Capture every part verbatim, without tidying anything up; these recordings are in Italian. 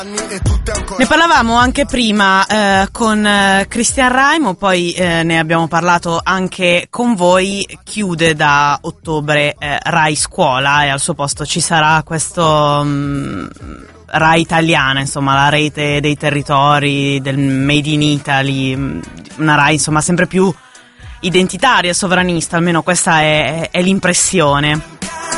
Ne parlavamo anche prima eh, con eh, Cristian Raimo, poi eh, ne abbiamo parlato anche con voi. Chiude da ottobre eh, Rai Scuola e al suo posto ci sarà questo mh, Rai Italiana, insomma la rete dei territori, del Made in Italy, una Rai insomma sempre più identitaria, sovranista, almeno questa è, è l'impressione.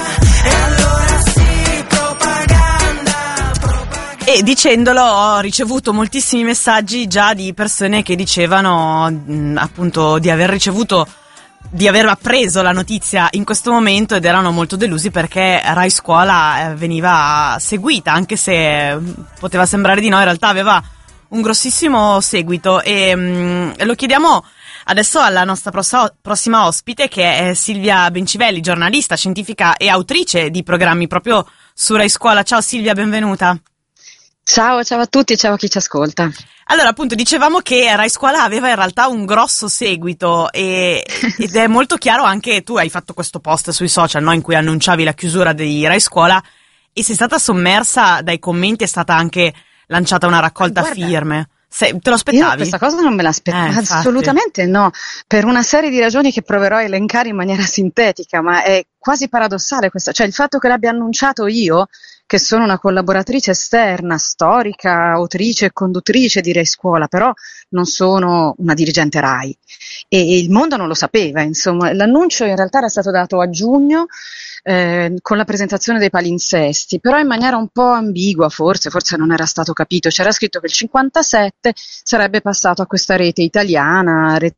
E dicendolo ho ricevuto moltissimi messaggi già di persone che dicevano mh, appunto di aver ricevuto, di aver appreso la notizia in questo momento ed erano molto delusi perché Rai Scuola eh, veniva seguita, anche se poteva sembrare di no, in realtà aveva un grossissimo seguito e mh, lo chiediamo adesso alla nostra prosso- prossima ospite, che è Silvia Bencivelli, giornalista, scientifica e autrice di programmi proprio su Rai Scuola. Ciao Silvia, benvenuta. Ciao, ciao a tutti, ciao a chi ci ascolta. Allora, appunto, dicevamo che Rai Scuola aveva in realtà un grosso seguito e, ed è molto chiaro, anche tu hai fatto questo post sui social, no, in cui annunciavi la chiusura di Rai Scuola e sei stata sommersa dai commenti, è stata anche lanciata una raccolta Guarda, firme. Se, te lo aspettavi? Io questa cosa non me l'aspettavo, eh, assolutamente no, per una serie di ragioni che proverò a elencare in maniera sintetica, ma è quasi paradossale questa, cioè il fatto che l'abbia annunciato io, che sono una collaboratrice esterna, storica, autrice e conduttrice di Rai Scuola, però non sono una dirigente Rai e il mondo non lo sapeva, insomma. L'annuncio in realtà era stato dato a giugno eh, con la presentazione dei palinsesti, però in maniera un po' ambigua, forse, forse non era stato capito, c'era scritto che il cinquantasette sarebbe passato a questa rete italiana, rete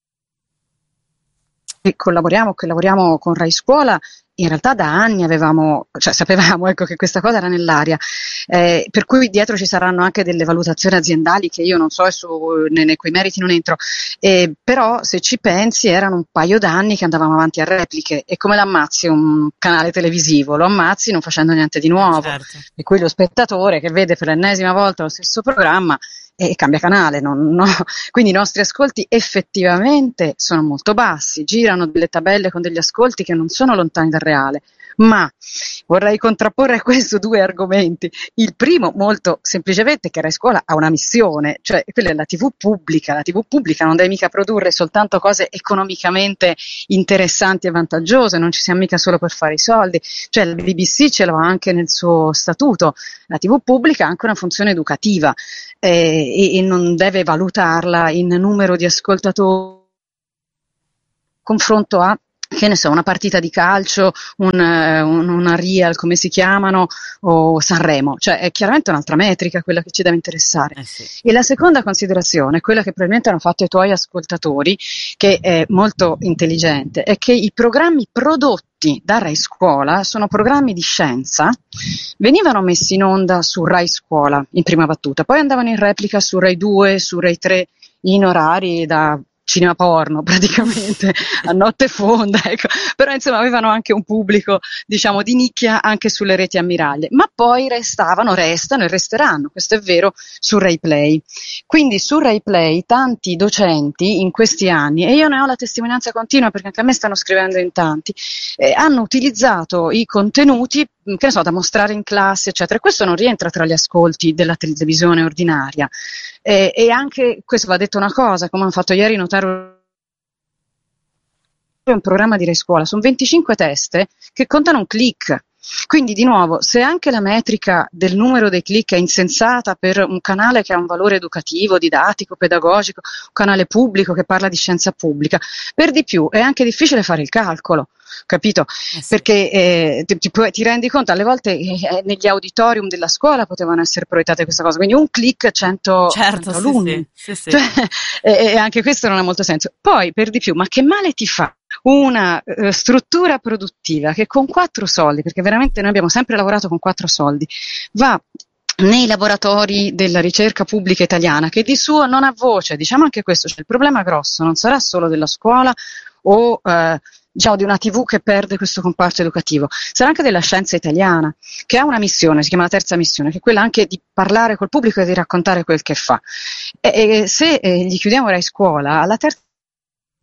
che collaboriamo, che lavoriamo con Rai Scuola. In realtà da anni avevamo, cioè sapevamo ecco, che questa cosa era nell'aria, eh, per cui dietro ci saranno anche delle valutazioni aziendali che io non so, e su, ne, ne quei meriti non entro, eh, però se ci pensi erano un paio d'anni che andavamo avanti a repliche e come l'ammazzi un canale televisivo? Lo ammazzi non facendo niente di nuovo, certo. E qui lo spettatore che vede per l'ennesima volta lo stesso programma e cambia canale, non, no. Quindi i nostri ascolti effettivamente sono molto bassi, girano delle tabelle con degli ascolti che non sono lontani dal reale, ma vorrei contrapporre a questo due argomenti. Il primo, molto semplicemente, che Rai Scuola ha una missione, cioè quella è la tivù pubblica. La tivù pubblica non deve mica produrre soltanto cose economicamente interessanti e vantaggiose, non ci siamo mica solo per fare i soldi, cioè la B B C ce l'ha anche nel suo statuto, la tivù pubblica ha anche una funzione educativa eh, e, e non deve valutarla in numero di ascoltatori confronto a, che ne so, una partita di calcio, un, un, una Real, come si chiamano, o Sanremo, cioè è chiaramente un'altra metrica quella che ci deve interessare. Eh sì. E la seconda considerazione, quella che probabilmente hanno fatto i tuoi ascoltatori, che è molto intelligente, è che i programmi prodotti da Rai Scuola sono programmi di scienza, venivano messi in onda su Rai Scuola in prima battuta, poi andavano in replica su Rai due, su Rai tre, in orari da cinema porno praticamente a notte fonda, ecco. Però insomma avevano anche un pubblico diciamo di nicchia anche sulle reti ammiraglie, ma poi restavano, restano e resteranno, questo è vero, su Rai Play. Quindi su Rai Play tanti docenti in questi anni, e io ne ho la testimonianza continua perché anche a me stanno scrivendo in tanti, eh, hanno utilizzato i contenuti, che ne so, da mostrare in classe eccetera, e questo non rientra tra gli ascolti della televisione ordinaria. Eh, e anche, questo va detto una cosa, come hanno fatto ieri notare un programma di Rai Scuola, sono venticinque teste che contano un click. Quindi di nuovo, se anche la metrica del numero dei click è insensata per un canale che ha un valore educativo, didattico, pedagogico, un canale pubblico che parla di scienza pubblica, per di più è anche difficile fare il calcolo, capito? Eh sì. Perché eh, ti, ti, ti rendi conto, alle volte eh, negli auditorium della scuola potevano essere proiettate queste cose, quindi un click cento, certo, cento alunni, sì, sì, sì, cioè, e, e anche questo non ha molto senso. Poi per di più, ma che male ti fa una uh, struttura produttiva che con quattro soldi, perché veramente noi abbiamo sempre lavorato con quattro soldi, va nei laboratori della ricerca pubblica italiana, che di suo non ha voce, diciamo anche questo, cioè il problema grosso non sarà solo della scuola o uh, diciamo di una tivù che perde questo comparto educativo, sarà anche della scienza italiana, che ha una missione, si chiama la terza missione, che è quella anche di parlare col pubblico e di raccontare quel che fa. E, e se eh, gli chiudiamo Rai Scuola, alla terza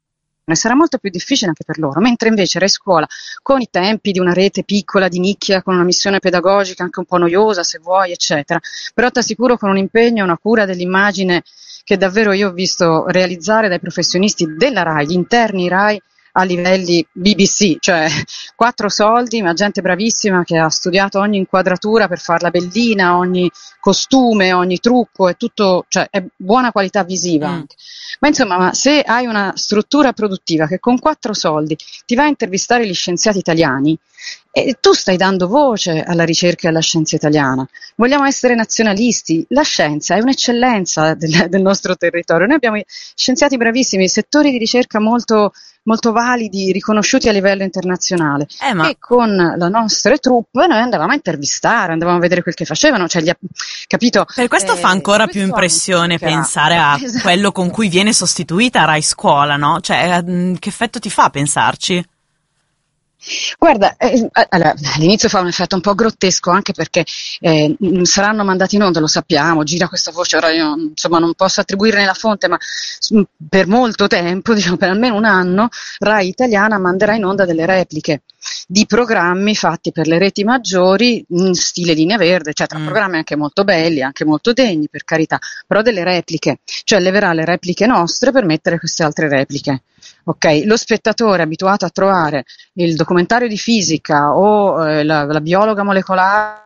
sarà molto più difficile anche per loro, mentre invece Rai Scuola, con i tempi di una rete piccola, di nicchia, con una missione pedagogica anche un po' noiosa se vuoi, eccetera, però ti assicuro con un impegno, una cura dell'immagine che davvero io ho visto realizzare dai professionisti della Rai, gli interni Rai, a livelli B B C, cioè quattro soldi, ma gente bravissima che ha studiato ogni inquadratura per farla bellina, ogni costume, ogni trucco, è tutto, cioè è buona qualità visiva Mm. anche. Ma insomma, ma se hai una struttura produttiva che con quattro soldi ti va a intervistare gli scienziati italiani, e tu stai dando voce alla ricerca e alla scienza italiana. Vogliamo essere nazionalisti, la scienza è un'eccellenza del, del nostro territorio, noi abbiamo scienziati bravissimi, settori di ricerca molto molto validi, riconosciuti a livello internazionale, Eh, ma e con le nostre truppe noi andavamo a intervistare, andavamo a vedere quel che facevano, cioè gli, capito? per questo Eh, fa ancora più questo impressione anche- pensare a Esatto. quello con cui viene sostituita Rai Scuola, no? Cioè, mm, che effetto ti fa pensarci? Guarda, eh, allora, all'inizio fa un effetto un po' grottesco anche perché eh, mh, saranno mandati in onda, lo sappiamo, gira questa voce, ora io insomma non posso attribuirne la fonte, ma s- per molto tempo, diciamo per almeno un anno, Rai Italiana manderà in onda delle repliche di programmi fatti per le reti maggiori in stile Linea Verde, eccetera, Mm. programmi anche molto belli, anche molto degni, per carità, però delle repliche, cioè leverà le repliche nostre per mettere queste altre repliche. Ok, lo spettatore abituato a trovare il documentario di fisica o eh, la, la biologa molecolare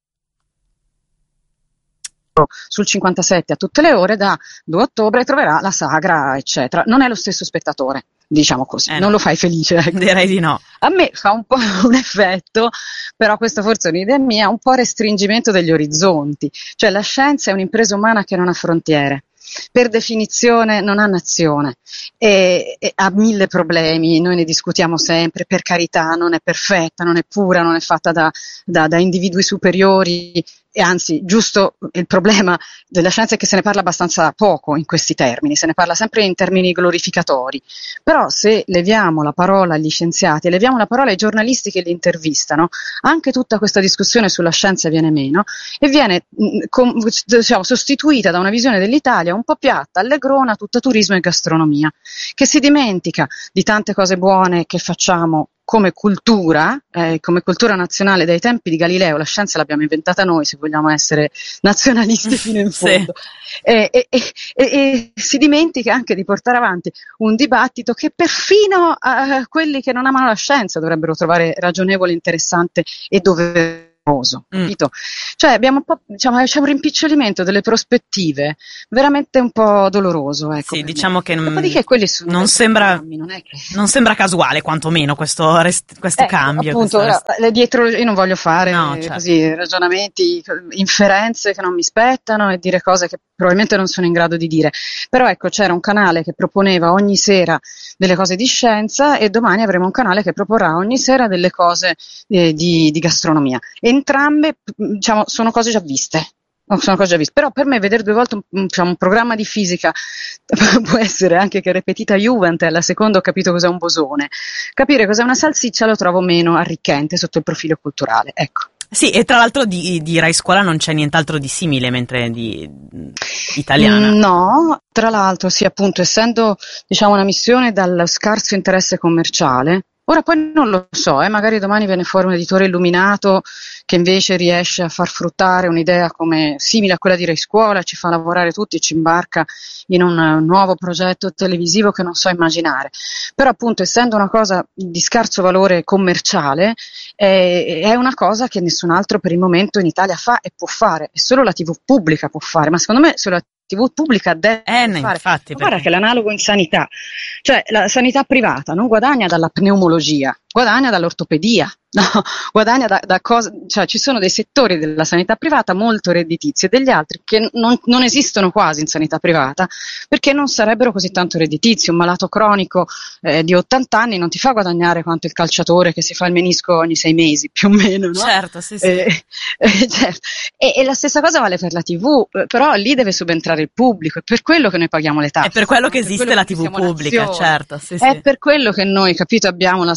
sul cinquantasette a tutte le ore, da due ottobre troverà la sagra, eccetera. Non è lo stesso spettatore, diciamo così, Eh, non no. lo fai felice. Ecco. Direi di no. A me fa un po' un effetto, però questa forse è un'idea mia, un po' restringimento degli orizzonti. Cioè la scienza è un'impresa umana che non ha frontiere. Per definizione non ha nazione e, e ha mille problemi, noi ne discutiamo sempre, per carità, non è perfetta, non è pura, non è fatta da, da, da individui superiori, e anzi, giusto, il problema della scienza è che se ne parla abbastanza poco in questi termini, se ne parla sempre in termini glorificatori, però se leviamo la parola agli scienziati e leviamo la parola ai giornalisti che li intervistano, anche tutta questa discussione sulla scienza viene meno e viene mh, com, diciamo, sostituita da una visione dell'Italia un po' piatta, allegrona, tutta turismo e gastronomia, che si dimentica di tante cose buone che facciamo come cultura, eh, come cultura nazionale dai tempi di Galileo. La scienza l'abbiamo inventata noi, se vogliamo essere nazionalisti fino in Sì. fondo. E, e, e, e, e si dimentica anche di portare avanti un dibattito che perfino eh, quelli che non amano la scienza dovrebbero trovare ragionevole, interessante e doveroso. Mm. Capito? Cioè abbiamo un po', diciamo, c'è un rimpicciolimento delle prospettive veramente un po' doloroso. Ecco, Sì, per diciamo me. che mm, Dopodiché quelli sono non dei sembra, programmi, non è che... non sembra casuale, quantomeno, questo, rest- questo Ecco, cambio. appunto, questo ora, rest- le dietro, io non voglio fare No, certo. così ragionamenti, inferenze che non mi spettano e dire cose che probabilmente non sono in grado di dire, però ecco, c'era un canale che proponeva ogni sera delle cose di scienza e domani avremo un canale che proporrà ogni sera delle cose eh, di, di gastronomia. Entrambe, diciamo, sono cose già viste. Sono cose già viste, però per me vedere due volte un, diciamo, un programma di fisica può essere anche che repetita Juvent, alla seconda ho capito cos'è un bosone. Capire cos'è una salsiccia lo trovo meno arricchente sotto il profilo culturale, ecco. Sì, e tra l'altro di, di Rai Scuola non c'è nient'altro di simile, mentre di italiana. Mm, No, tra l'altro sì, appunto, essendo diciamo una missione dal scarso interesse commerciale, ora poi non lo so, eh, magari domani viene fuori un editore illuminato che invece riesce a far fruttare un'idea come simile a quella di Rai Scuola, ci fa lavorare tutti, ci imbarca in un uh, nuovo progetto televisivo che non so immaginare. Però appunto essendo una cosa di scarso valore commerciale, eh, è una cosa che nessun altro per il momento in Italia fa e può fare, e solo la tivù pubblica può fare, ma secondo me solo la tivù pubblica deve Eh, no, fare. infatti, Ma guarda perché- che l'analogo in sanità, cioè la sanità privata non guadagna dalla pneumologia, guadagna dall'ortopedia, no? Guadagna da, da cose, cioè ci sono dei settori della sanità privata molto redditizi e degli altri che non, non esistono quasi in sanità privata perché non sarebbero così tanto redditizi. Un malato cronico eh, di ottanta anni non ti fa guadagnare quanto il calciatore che si fa il menisco ogni sei mesi, più o meno, no? Certo, sì, sì. Eh, eh, certo. E, e la stessa cosa vale per la tivù, eh, però lì deve subentrare il pubblico, è per quello che noi paghiamo le tasse. È per quello no? che Per esiste quello la che tivù siamo pubblica, nazione. certo, sì, È sì. per quello che noi, capito, abbiamo una sanità pubblica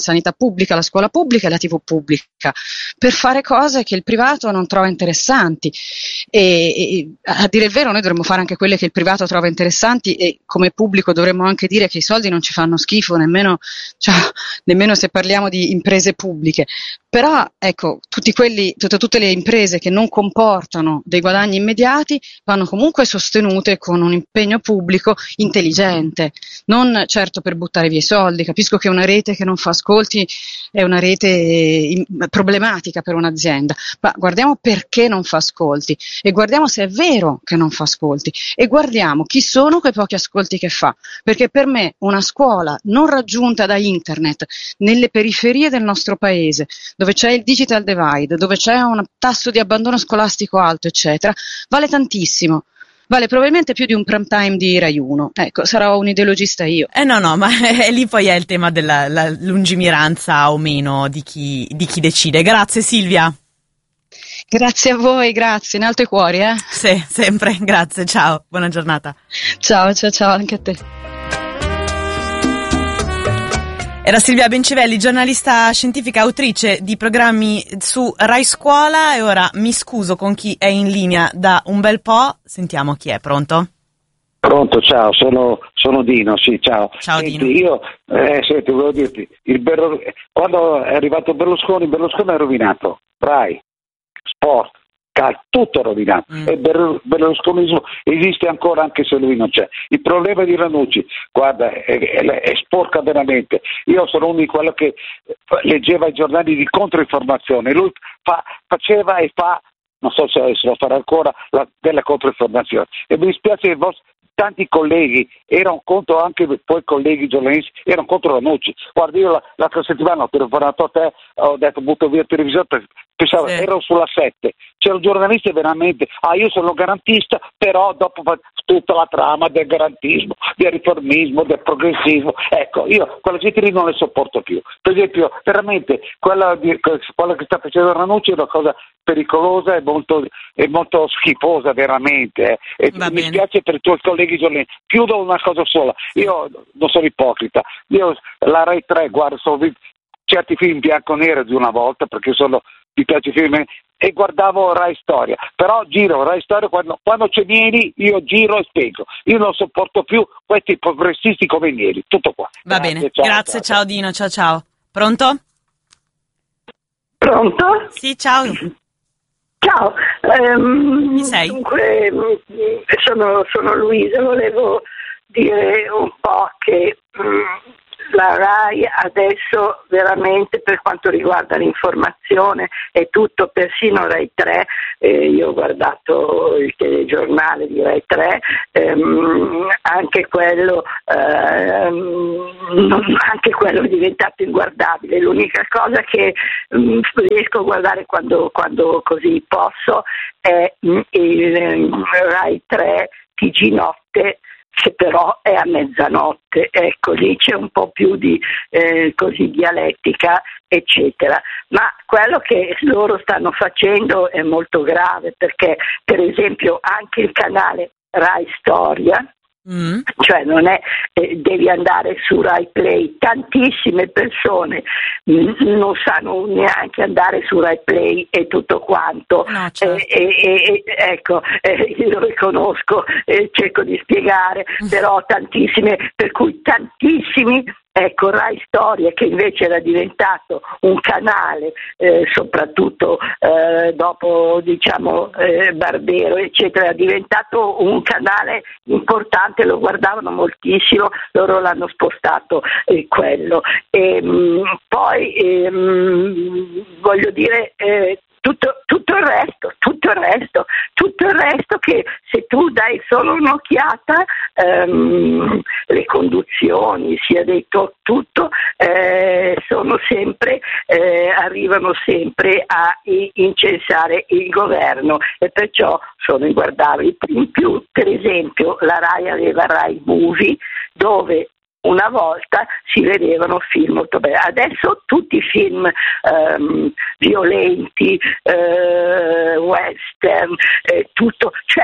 pubblica, la scuola pubblica e la tivù pubblica, per fare cose che il privato non trova interessanti. E, e a dire il vero, noi dovremmo fare anche quelle che il privato trova interessanti, e come pubblico dovremmo anche dire che i soldi non ci fanno schifo, nemmeno, cioè, nemmeno se parliamo di imprese pubbliche. Però ecco, tutti quelli, tutte, tutte le imprese che non comportano dei guadagni immediati vanno comunque sostenute con un impegno pubblico intelligente, non certo per buttare via i soldi. Capisco che una rete che non fa ascolti è una rete in, problematica per un'azienda, ma guardiamo perché non fa ascolti e guardiamo se è vero che non fa ascolti e guardiamo chi sono quei pochi ascolti che fa, perché per me una scuola non raggiunta da internet nelle periferie del nostro paese, dove c'è il digital divide, dove c'è un tasso di abbandono scolastico alto, eccetera, vale tantissimo. Vale probabilmente più di un prime time di Rai uno. Ecco, sarò un ideologista io. Eh no, no, ma eh, lì poi è il tema della la lungimiranza o meno di chi, di chi decide. Grazie Silvia. Grazie a voi, grazie, in alto i cuori, eh? Sì, sempre, grazie, ciao, buona giornata. Ciao, ciao, ciao, anche a te. Era Silvia Bencivelli, giornalista scientifica, autrice di programmi su Rai Scuola, e ora mi scuso con chi è in linea da un bel po'. Sentiamo chi è, pronto? Pronto, ciao, sono, sono Dino, sì, ciao. Ciao senti, Dino. Io, eh, senti, volevo dirti, il Berlo- quando è arrivato Berlusconi, Berlusconi ha rovinato Rai, Sport, Cal- tutto rovinato. Mm. E il ber- berlusconismo esiste ancora anche se lui non c'è. Il problema di Ranucci, guarda, è, è, è sporca veramente. Io sono uno di quello che leggeva i giornali di controinformazione, lui fa, faceva e fa, non so se adesso lo farà ancora, la, della controinformazione. E mi dispiace che i vostri tanti colleghi erano contro, anche poi colleghi giornalisti erano contro Ranucci. Guarda, io l'altra settimana ho telefonato a te, ho detto butto via il televisore, pensavo, sì. Ero sulla sette, c'erano giornalisti veramente, ah io sono garantista, però dopo tutta la trama del garantismo, del riformismo, del progressismo, ecco, io quella gente lì non le sopporto più. Per esempio, veramente quella, di, quella che sta facendo Ranucci è una cosa pericolosa e molto, e molto schifosa veramente, eh. E mi bene. Spiace per i tuoi colleghi giornalisti. Chiudo una cosa sola, io non sono ipocrita, io la Rai tre guardo solo certi film bianco-nero di una volta perché sono, mi piace i film, e guardavo Rai Storia, però giro Rai Storia quando, quando c'è Mieli, io giro e spiego, io non sopporto più questi progressisti come Mieli. Tutto qua. Va grazie, bene, ciao, grazie, ciao, ciao Dino, ciao ciao. Pronto? Pronto? Sì, ciao. Ciao, um, chi sei? Dunque, sono, sono Luisa, volevo dire un po' che um, la Rai adesso veramente, per quanto riguarda l'informazione e tutto, persino Rai tre, eh, io ho guardato il telegiornale di Rai tre, ehm, anche quello ehm, non, anche quello è diventato inguardabile. L'unica cosa che mh, riesco a guardare quando, quando così posso è mh, il mh, Rai tre T G Notte, che però è a mezzanotte, ecco, lì c'è un po' più di eh, così dialettica, eccetera. Ma quello che loro stanno facendo è molto grave, perché per esempio anche il canale Rai Storia, mm. cioè non è, eh, devi andare su Rai Play, tantissime persone mh, non sanno neanche andare su Rai Play e tutto quanto, no, certo. e, e, e, ecco, eh, io lo riconosco, eh, cerco di spiegare, mm. però tantissime, per cui tantissimi. Ecco, Rai Storia, che invece era diventato un canale, eh, soprattutto eh, dopo, diciamo, eh, Barbero, eccetera, è diventato un canale importante, lo guardavano moltissimo, loro l'hanno spostato eh, quello. E, mh, poi, eh, mh, voglio dire... Eh, Tutto, tutto il resto, tutto il resto, tutto il resto che se tu dai solo un'occhiata, ehm, le conduzioni, sia detto tutto, eh, sono sempre, eh, arrivano sempre a incensare il governo e perciò sono inguardabili. In più, per esempio, la Rai aveva Rai Movie, dove una volta si vedevano film molto belli, adesso tutti i film um, violenti, uh, western, eh, tutto, cioè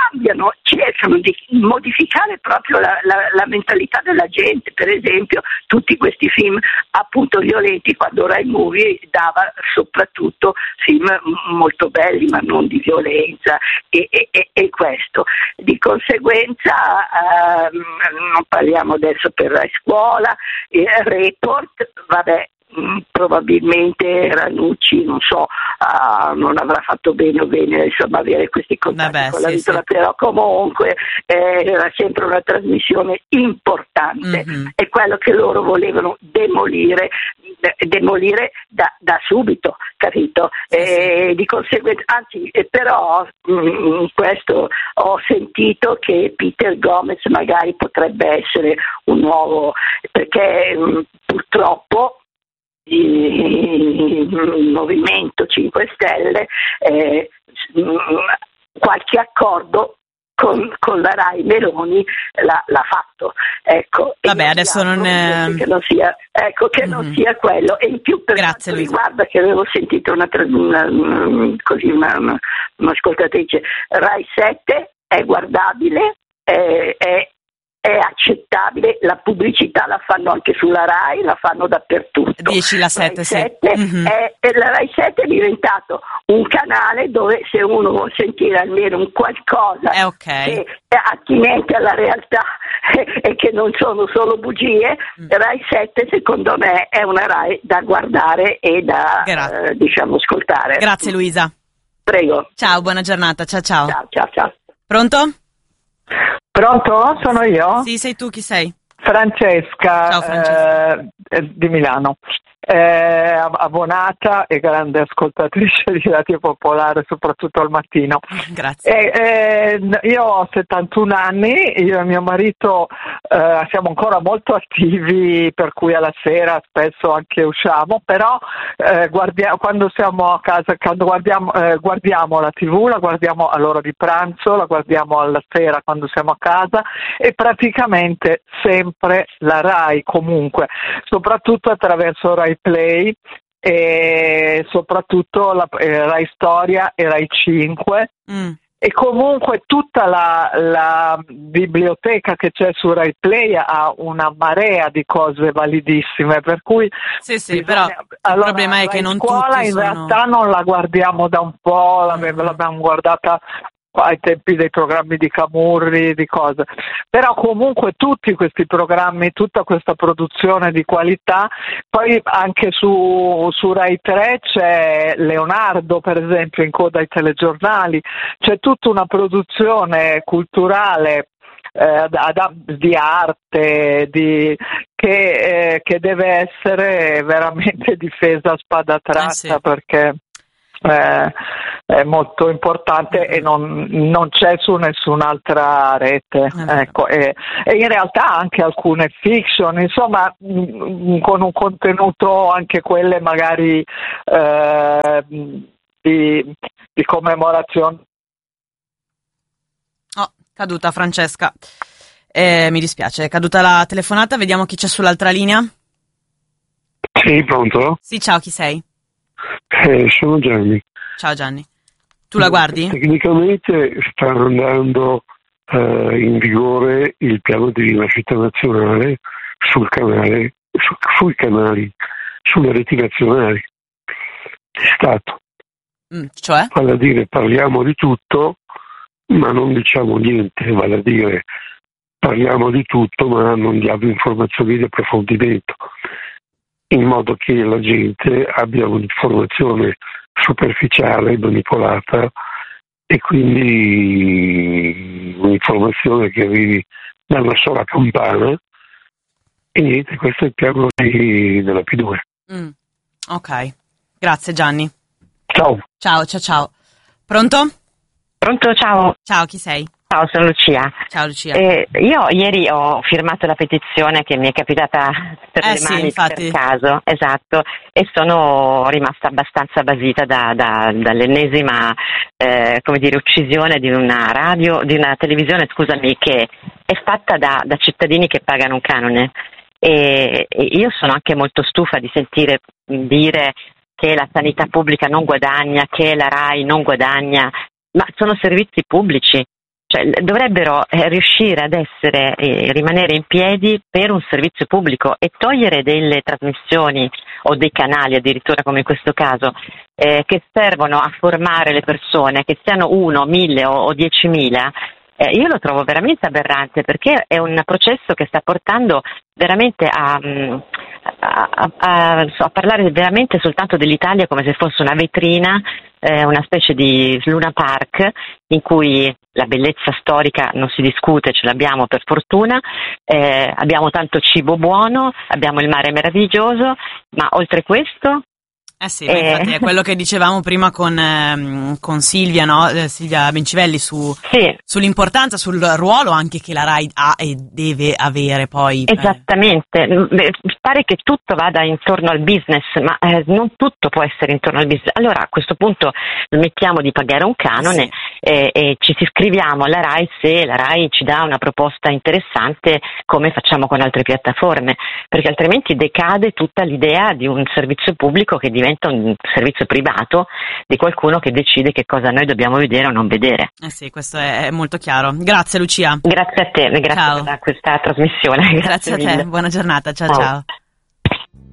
cambiano, cercano di modificare proprio la, la, la mentalità della gente. Per esempio, tutti questi film appunto violenti, quando Rai Movie dava soprattutto film molto belli ma non di violenza, e, e, e questo di conseguenza ehm, non parliamo adesso per Rai Scuola, eh, Report, vabbè. Probabilmente Ranucci, non so, uh, non avrà fatto bene o bene, insomma, avere questi contatti Vabbè, con la sì, vita, sì. Però comunque eh, era sempre una trasmissione importante, mm-hmm. È quello che loro volevano demolire, de- demolire da, da subito, capito? Sì, e sì. Di conseguenza, anzi, eh, però mh, questo ho sentito che Peter Gomez magari potrebbe essere un nuovo, perché mh, purtroppo il Movimento cinque Stelle eh, qualche accordo con, con la Rai Meloni l'ha, l'ha fatto, ecco. Vabbè, adesso non è... che non sia, ecco, che mm-hmm. non sia quello. E in più, per Grazie, quanto riguarda, che avevo sentito una, una, così una, una, un'ascoltatrice, Rai sette è guardabile, è, è è accettabile, la pubblicità la fanno anche sulla Rai, la fanno dappertutto. dieci la sette, sì. Mm-hmm. È, è, la Rai sette è diventato un canale dove se uno vuole sentire almeno un qualcosa è okay. che è attinente alla realtà e che non sono solo bugie, mm. Rai sette secondo me è una Rai da guardare e da eh, diciamo ascoltare. Grazie Luisa. Prego. Ciao, buona giornata, ciao ciao. Ciao ciao ciao. Pronto? Pronto? Sono io? Sì, sei tu, chi sei? Francesca, Ciao, Francesca. Eh, di Milano, eh, abbonata e grande ascoltatrice di Radio Popolare, soprattutto al mattino. Grazie. Eh, eh, io ho settantuno anni, io e mio marito eh, siamo ancora molto attivi, per cui alla sera spesso anche usciamo, però eh, guardiamo, quando siamo a casa, quando guardiamo, eh, guardiamo la tivù, la guardiamo all'ora di pranzo, la guardiamo alla sera quando siamo a casa, e praticamente sempre la Rai, comunque, soprattutto attraverso Rai Play e soprattutto la eh, Rai Storia e Rai cinque. Mm. E comunque tutta la, la biblioteca che c'è su Rai Play ha una marea di cose validissime, per cui sì sì bisogna... però allora, il problema è che non scuola tutti in sono... realtà non la guardiamo da un po', l'abbiamo, l'abbiamo guardata ai tempi dei programmi di Camurri, di cose, però comunque tutti questi programmi, tutta questa produzione di qualità. Poi anche su, su Rai tre c'è Leonardo, per esempio, in coda ai telegiornali, c'è tutta una produzione culturale eh, di arte di, che, eh, che deve essere veramente difesa a spada tratta, eh sì. Perché Eh, è molto importante e non, non c'è su nessun'altra rete, ecco, e, e in realtà anche alcune fiction, insomma, mh, con un contenuto anche quelle magari eh, di, di commemorazione. Oh, caduta Francesca, eh, mi dispiace, è caduta la telefonata. Vediamo chi c'è sull'altra linea. Sì, pronto? Sì, ciao, chi sei? Eh, sono Gianni. Ciao Gianni. Tu la guardi? Tecnicamente sta andando uh, in vigore il piano di rinascita nazionale sul canale, su, sui canali, sulle reti nazionali. È stato. Mm, cioè? Vale a dire, parliamo di tutto, ma non diciamo niente, vale a dire, parliamo di tutto, ma non diamo informazioni di approfondimento, in modo che la gente abbia un'informazione superficiale, manipolata, e quindi un'informazione che arrivi da una sola campana. E niente, questo è il piano di, della P due. Mm, ok, grazie Gianni. Ciao. Ciao, ciao, ciao. Pronto? Pronto, ciao. Ciao, chi sei? Ciao, sono Lucia. Ciao Lucia. Eh, io ieri ho firmato la petizione che mi è capitata per eh le sì, mani infatti. per caso, esatto, e sono rimasta abbastanza basita da, da, dall'ennesima eh, come dire, uccisione di una radio, di una televisione, scusami, che è fatta da, da cittadini che pagano un canone. E, e io sono anche molto stufa di sentire dire che la sanità pubblica non guadagna, che la Rai non guadagna, ma sono servizi pubblici. Cioè, dovrebbero eh, riuscire ad essere e eh, rimanere in piedi per un servizio pubblico e togliere delle trasmissioni o dei canali addirittura come in questo caso eh, che servono a formare le persone, che siano uno, mille o, o diecimila. Eh, io lo trovo veramente aberrante, perché è un processo che sta portando veramente a, a, a, a, a parlare veramente soltanto dell'Italia come se fosse una vetrina, eh, una specie di Luna Park in cui la bellezza storica non si discute, ce l'abbiamo per fortuna, eh, abbiamo tanto cibo buono, abbiamo il mare meraviglioso, ma oltre questo... Eh sì, eh. infatti è quello che dicevamo prima con, ehm, con Silvia, no? Eh, Silvia Bencivelli su, sì. sull'importanza, sul ruolo anche che la RAI ha e deve avere poi. Esattamente, eh. pare che tutto vada intorno al business, ma eh, non tutto può essere intorno al business. Allora a questo punto smettiamo di pagare un canone sì. e, e ci iscriviamo alla RAI se la RAI ci dà una proposta interessante, come facciamo con altre piattaforme, perché altrimenti decade tutta l'idea di un servizio pubblico che diventa un servizio privato di qualcuno che decide che cosa noi dobbiamo vedere o non vedere. Eh sì, questo è molto chiaro. Grazie Lucia. Grazie a te, grazie ciao. per questa trasmissione. Grazie, grazie a te, buona giornata, ciao ciao. ciao.